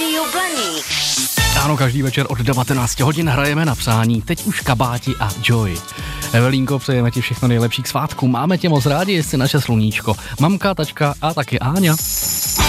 Rádio Blaník. Ano, každý večer od 19 hodin hrajeme na přání. Teď už Kabáti a Joy. Evelínko, přejeme ti všechno nejlepší k svátku. Máme tě moc rádi, jsi naše sluníčko. Mamka, tačka a taky Áňa.